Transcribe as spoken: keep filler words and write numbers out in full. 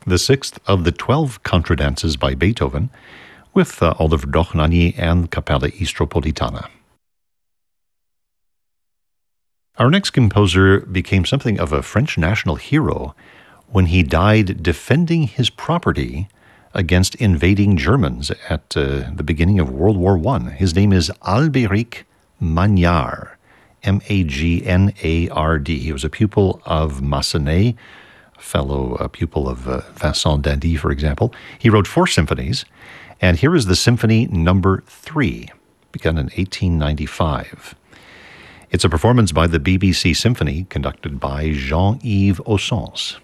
the sixth of the twelve contradances by Beethoven, with uh, Oliver Dochnani and Capella Istropolitana. Our next composer became something of a French national hero when he died defending his property against invading Germans at uh, the beginning of World War One. His name is Albéric Magnard, M A G N A R D. He was a pupil of Massenet, a fellow a pupil of uh, Vincent d'Indy, for example. He wrote four symphonies, and here is the Symphony Number Three, begun in eighteen ninety-five. It's a performance by the B B C Symphony, conducted by Jean-Yves Ossens.